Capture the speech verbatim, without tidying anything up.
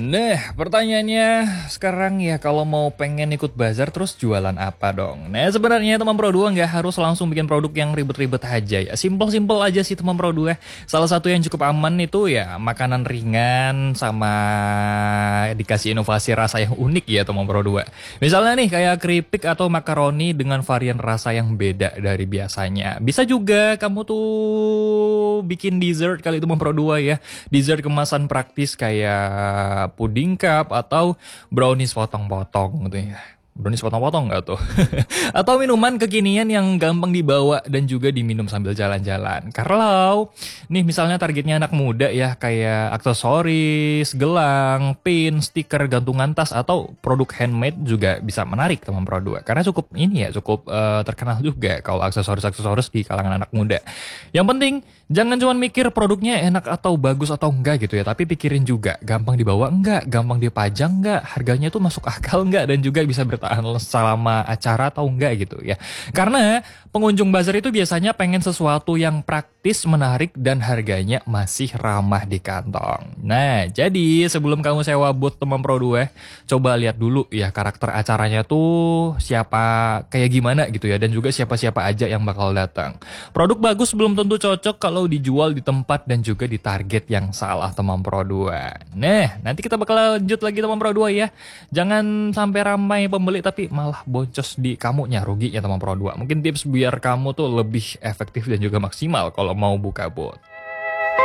Nah, pertanyaannya sekarang ya kalau mau pengen ikut bazar terus jualan apa dong? Nah, sebenarnya teman Pro dua nggak harus langsung bikin produk yang ribet-ribet aja ya. Simple-simple aja sih teman Pro dua. Salah satu yang cukup aman itu ya makanan ringan sama dikasih inovasi rasa yang unik ya teman Pro dua. Misalnya nih kayak keripik atau makaroni dengan varian rasa yang beda dari biasanya. Bisa juga kamu tuh bikin dessert kali itu Pro dua ya. Dessert kemasan praktis kayak pudding cup atau brownies potong-potong gitu ya. Brownies potong-potong nggak tuh? Atau minuman kekinian yang gampang dibawa dan juga diminum sambil jalan-jalan. Kalau nih misalnya targetnya anak muda ya kayak aksesoris, gelang, pin, stiker, gantungan tas atau produk handmade juga bisa menarik teman Pro dua. Karena cukup ini ya cukup eh, terkenal juga kalau aksesoris-aksesoris di kalangan anak muda. Yang penting jangan cuma mikir produknya enak atau bagus atau enggak gitu ya, tapi pikirin juga gampang dibawa enggak, gampang dipajang enggak, harganya tuh masuk akal enggak dan juga bisa bertahan selama acara atau enggak gitu ya. Karena pengunjung bazar itu biasanya pengen sesuatu yang praktis, menarik dan harganya masih ramah di kantong. Nah, jadi sebelum kamu sewa booth teman Pro dua, coba lihat dulu ya karakter acaranya tuh siapa kayak gimana gitu ya dan juga siapa-siapa aja yang bakal datang. Produk bagus belum tentu cocok kalau dijual di tempat dan juga di target yang salah teman Pro dua. Nah, nanti kita bakal lanjut lagi teman Pro dua ya. Jangan sampai ramai pembeli tapi malah boncos di kamunya, rugi ya teman Pro dua. Mungkin tips biar kamu tuh lebih efektif dan juga maksimal kalau mau buka bot.